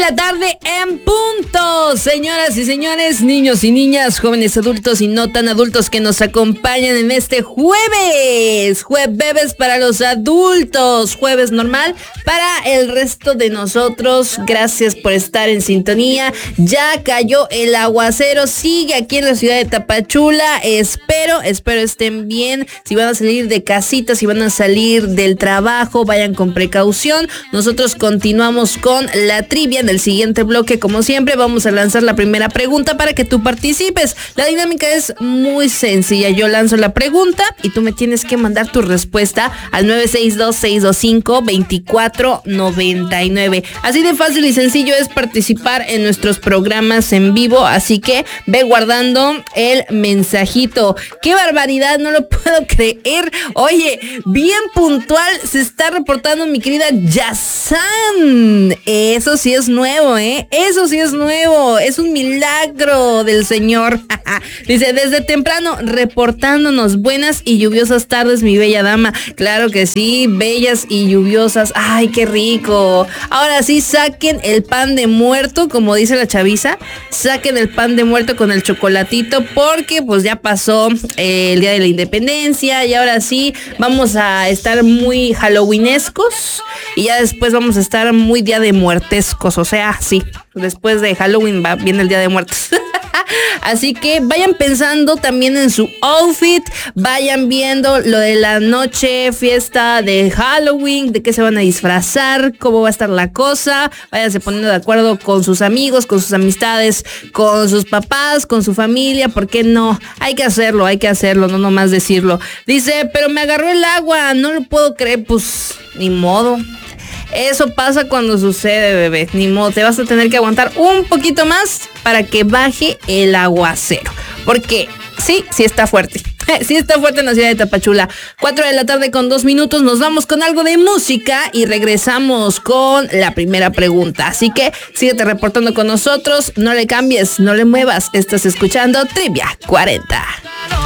la tarde en punto. Señoras y señores, niños y niñas, jóvenes adultos y no tan adultos que nos acompañan en este jueves. Jueves para los adultos, jueves normal para el resto de nosotros. Gracias por estar en sintonía. Ya cayó el aguacero, sigue aquí en la ciudad de Tapachula. Espero estén bien. Si van a salir de casita, si van a salir del trabajo, vayan con precaución. Nosotros continuamos con la trivia en el siguiente bloque. Como siempre, vamos a lanzar la primera pregunta para que tú participes. La dinámica es muy sencilla. Yo lanzo la pregunta y tú me tienes que mandar tu respuesta al 962-625-2499. Así de fácil y sencillo es participar en nuestros programas en vivo, así que ve guardando el mensajito. ¡Qué barbaridad! No lo puedo creer. Oye, bien puntual se está reportando mi querida Yazan. Eso sí es nuevo, ¿eh? Eso sí es nuevo. Es un milagro del Señor. Dice, desde temprano, reportándonos. Buenas y lluviosas tardes, mi bella dama. Claro que sí, bellas y lluviosas. ¡Ay, qué rico! Ahora sí, saquen el pan de muerto, como dice la chaviza. Saquen el pan de muerto con el chocolatito, porque pues ya pasó el día de la independencia y ahora sí vamos a estar muy halloweenescos y ya después vamos a estar muy día de muertescos, o sea, sí, después de Halloween viene el día de muertos. Así que vayan pensando también en su outfit, vayan viendo lo de la noche, fiesta de Halloween, de qué se van a disfrazar, cómo va a estar la cosa. Váyanse poniendo de acuerdo con sus amigos, con sus amistades, con sus papás, con su familia, ¿por qué no? Hay que hacerlo, no nomás decirlo. Dice, pero me agarró el agua, no lo puedo creer, pues ni modo. Eso pasa cuando sucede, bebé. Ni modo, te vas a tener que aguantar un poquito más para que baje el aguacero. Porque sí está fuerte. Sí está fuerte en la ciudad de Tapachula. 4:02 p.m. Nos vamos con algo de música y regresamos con la primera pregunta. Así que síguete reportando con nosotros. No le cambies, no le muevas. Estás escuchando Trivia 40.